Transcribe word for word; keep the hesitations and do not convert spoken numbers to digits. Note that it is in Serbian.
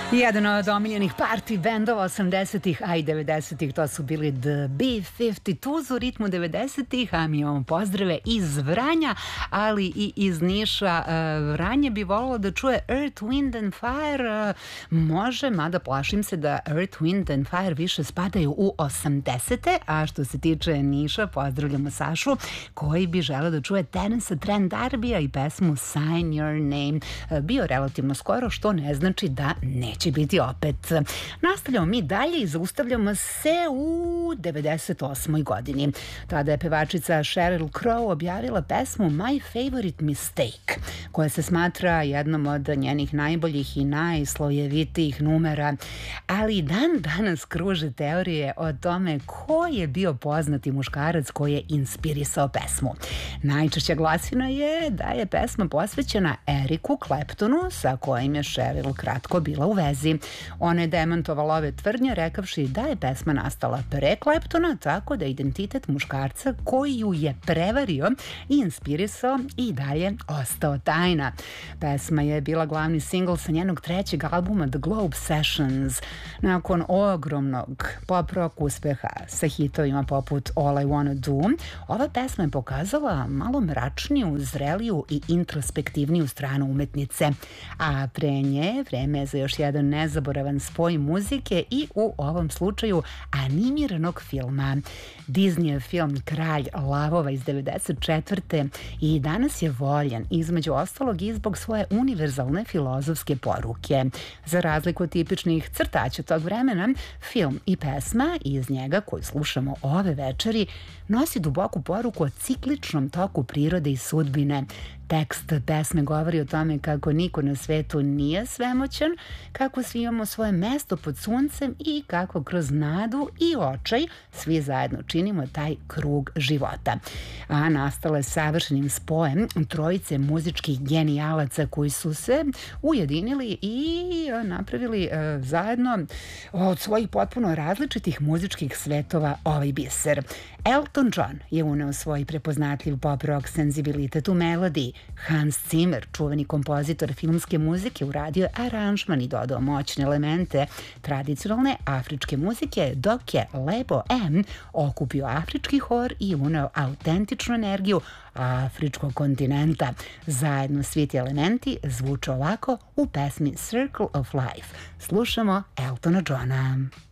Jedan od omiljenih party bendova osamdesetih, a i devedesetih, to su bili The B pedeset dva u ritmu devedesetih, a mi imamo pozdrave iz Vranja, ali i iz Niša. Vranje bi volilo da čuje Earth, Wind and Fire. Može, mada plašim se da Earth, Wind and Fire više spadaju u osamdesete, a što se tiče Niša, pozdravljamo Sašu, koji bi želeo da čuje Terence Trent D'Arbija i pesmu Sign Your Name. Bio relativno skoro, što ne znači da neće će biti opet. Nastavljamo mi dalje i zaustavljamo se u devedeset osmoj godini. Tada je pevačica Sheryl Crow objavila pesmu My Favorite Mistake, koja se smatra jednom od njenih najboljih i najslojevitijih numera, ali i dan danas kruže teorije o tome ko je bio poznati muškarac koji je inspirisao pesmu. Najčešća glasina je da je pesma posvećena Eriku Claptonu, sa kojim je Sheryl kratko bila u vezi. Ona je demantovala ove tvrdnje rekavši da je pesma nastala pre Claptona, tako da identitet muškarca koji ju je prevario i inspirisao i dalje ostao tajna. Pesma je bila glavni singl sa njenog trećeg albuma The Globe Sessions. Nakon ogromnog pop rock uspeha sa hitovima poput All I Wanna Do, ova pesma je pokazala malo mračniju, zreliju i introspektivniju stranu umetnice. A pre nje vreme je za još jedan nezaboravan spoj muzike i u ovom slučaju animiranog filma. Disneyev film Kralj lavova iz devedeset četvrte i danas je voljen između ostalog i zbog svoje univerzalne filozofske poruke. Za razliku od tipičnih crtaća tog vremena, film i pesma iz njega koju slušamo ove večeri nosi duboku poruku o cikličnom toku prirode i sudbine. Tekst pesme govori o tome kako niko na svetu nije svemoćan, kako svi imamo svoje mesto pod suncem i kako kroz nadu i očaj svi zajedno činimo taj krug života. A nastala je savršenim spojem trojice muzičkih genijalaca koji su se ujedinili i napravili zajedno od svojih potpuno različitih muzičkih svetova ovaj biser. Elton John je uneo svoj prepoznatljiv pop rock senzibilitet u melodiji. Hans Zimmer, čuveni kompozitor filmske muzike, uradio je aranžman i dodao moćne elemente tradicionalne afričke muzike, dok je Lebo M okupio afrički hor i uneo autentičnu energiju afričkog kontinenta. Zajedno svi ti elementi zvuče ovako u pesmi Circle of Life. Slušamo Eltona Johna.